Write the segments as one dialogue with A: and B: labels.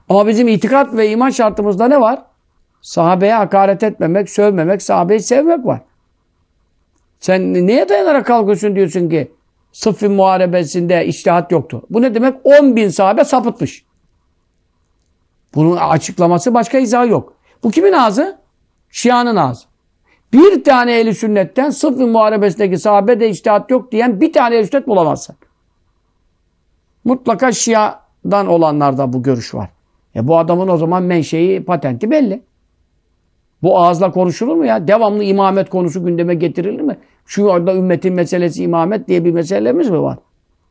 A: Ama bizim itikat ve iman şartımızda ne var? Sahabeye hakaret etmemek, sövmemek, sahabeyi sevmek var. Sen neye dayanarak kalkıyorsun diyorsun ki Sıffin Muharebesi'nde içtihat yoktu. Bu ne demek? 10.000 sahabe sapıtmış. Bunun açıklaması başka izahı yok. Bu kimin ağzı? Şia'nın ağzı. Bir tane ehli sünnetten Sıffin Muharebesi'ndeki sahabede içtihat yok diyen bir tane ehli sünnet bulamazsın. Mutlaka Şia'dan olanlarda bu görüş var. Bu adamın o zaman menşei, patenti belli. Bu ağızla konuşulur mu ya? Devamlı imamet konusu gündeme getirilir mi? Şu anda ümmetin meselesi imamet diye bir meselemiz mi var?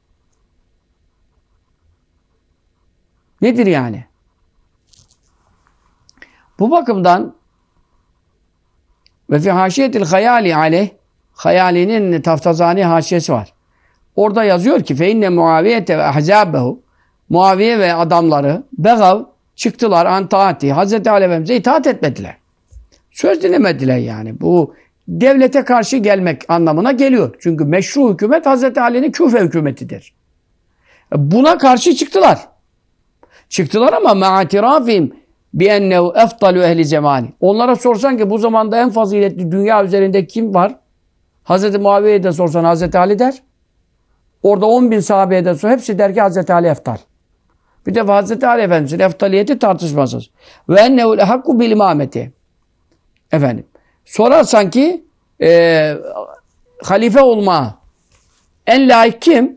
A: Nedir yani? Bu bakımdan ve fi haşiyetil hayali aleyh, Hayali'nin Taftazani haşiyesi var. Orada yazıyor ki fe inne Muaviyete ve ahzabehu, Muaviye ve adamları begav çıktılar an taati. Hazreti Ali Efendimiz'e itaat etmediler. Söz dinlemediler yani. Bu devlete karşı gelmek anlamına geliyor. Çünkü meşru hükümet Hazreti Ali'nin Küfe hükümetidir. Buna karşı çıktılar. Çıktılar ama ma'atirafim bi ennehu eftalu ehli zamani. Onlara sorsan ki bu zamanda en faziletli dünya üzerinde kim var? Hazreti Muaviye'ye de sorsan Hazreti Ali der. Orada 10.000 sahabeye de sor. Hepsi der ki Hazreti Ali eftal. Bir defa Hazreti Ali Efendimiz'in eftaliyeti tartışmasız. Ve ennehu lehakku bil imameti. Efendim. Sorarsan ki halife olma en layık kim?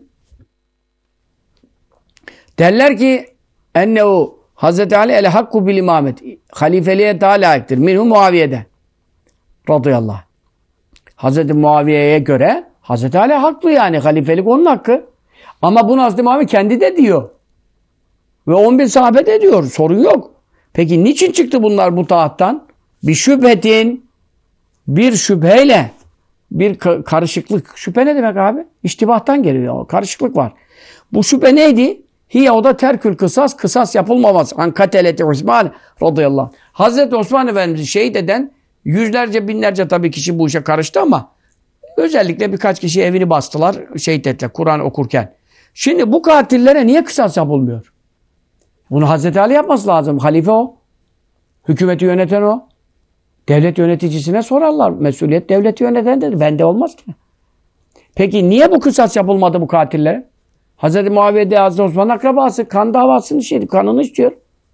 A: Derler ki ennehu Hazreti Ali el-hakku bil imamet. Halifeliğe daha layıktır. Minhu Muaviye'den. Radıyallahu anh. Hazreti Muaviye'ye göre Hazreti Ali haklı yani. Halifelik onun hakkı. Ama bunu Hazreti Muaviye kendi de diyor. Ve 10.000 sahabe de diyor. Sorun yok. Peki niçin çıktı bunlar bu taattan? Bir şüphetin, bir şüpheyle, bir karışıklık. Şüphe ne demek abi? İştibahtan geliyor. Karışıklık var. Bu şüphe neydi? Hiye o da terkül kısas, kısas yapılmamaz. An kateleti Osman radıyallahu anh. Hazreti Osman Efendimiz'i şehit eden yüzlerce, binlerce tabii kişi bu işe karıştı ama özellikle birkaç kişi evini bastılar, şehit ettiler Kur'an okurken. Şimdi bu katillere niye kısas yapılmıyor? Bunu Hazreti Ali yapması lazım. Halife o. Hükümeti yöneten o. Devlet yöneticisine sorarlar. Mesuliyet devleti yönetendir. Bende olmaz ki. Peki niye bu kısas yapılmadı bu katillere? Hazreti Muaviye de Hazreti Osman'ın akrabası. Kan davasını işledi. Kanını istiyor.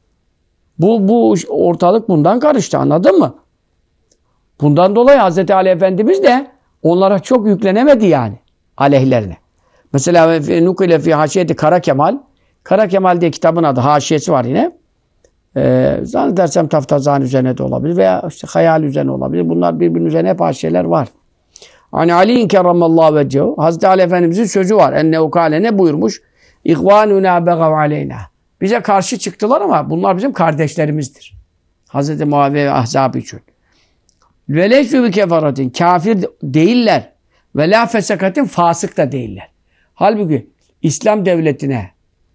A: Bu ortalık bundan karıştı. Anladın mı? Bundan dolayı Hazreti Ali Efendimiz de onlara çok yüklenemedi yani. Aleyhlerine. Mesela nukile fi haşiyeti Kara Kemal. Kara Kemal diye kitabın adı. Haşiyesi var yine. Zannedersem Taftazani üzerine de olabilir veya işte Hayal üzerine olabilir. Bunlar birbirinin üzerine hep haşiyeler var. Hani Ali'in kerramallahu vecehu. Hazreti Ali Efendimiz'in sözü var. Ennehu kâle ne buyurmuş? İhvânûnâ begav aleyna. Bize karşı çıktılar ama bunlar bizim kardeşlerimizdir. Hazreti Muaviye ve Ahzab için. Ve leysû bi kefaratin. Kafir değiller. Ve lâ fesekatin fasık da değiller. Halbuki İslam devletine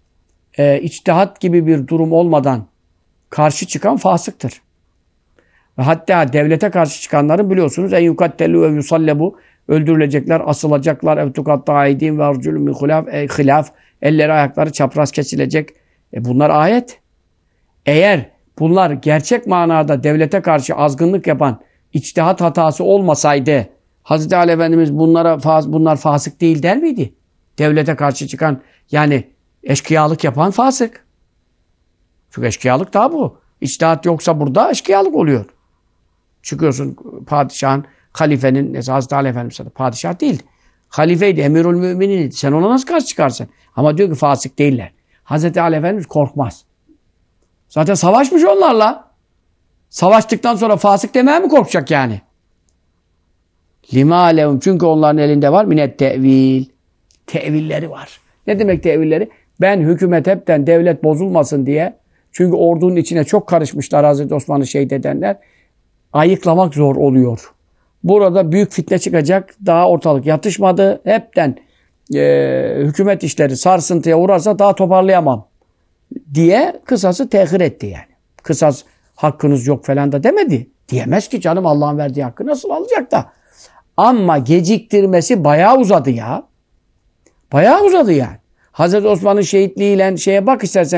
A: içtihat gibi bir durum olmadan karşı çıkan fasıktır. Ve hatta devlete karşı çıkanların biliyorsunuz en yukattelû ve yusallebu öldürülecekler, asılacaklar, evtukatta aydin ve arculun min hilaf elleri ayakları çapraz kesilecek. Bunlar ayet. Eğer bunlar gerçek manada devlete karşı azgınlık yapan içtihat hatası olmasaydı Hazreti Ali Efendimiz bunlar fasık değil der miydi? Devlete karşı çıkan yani eşkıyalık yapan fasık. Çünkü eşkıyalık daha bu. İçtihat yoksa burada eşkıyalık oluyor. Çıkıyorsun padişahın, halifenin, Hazreti Ali Efendimiz padişah değil. Halifeydi, emirül müminiydi. Sen ona nasıl karşı çıkarsın? Ama diyor ki fasık değiller. Hazreti Ali Efendimiz korkmaz. Zaten savaşmış onlarla. Savaştıktan sonra fasık demeye mi korkacak yani? Lima lehum, çünkü onların elinde var minet tevil. Tevilleri var. Ne demek tevilleri? Ben hükümet hepten devlet bozulmasın diye, çünkü ordunun içine çok karışmışlar Hazreti Osman'ı şehit edenler. Ayıklamak zor oluyor. Burada büyük fitne çıkacak. Daha ortalık yatışmadı. Hepten hükümet işleri sarsıntıya uğrarsa daha toparlayamam diye kısası tehir etti yani. Kısas hakkınız yok falan da demedi. Diyemez ki canım, Allah'ın verdiği hakkı nasıl alacak da. Ama geciktirmesi bayağı uzadı ya. Bayağı uzadı yani. Hazreti Osman'ın şehitliğiyle şeye bak istersen.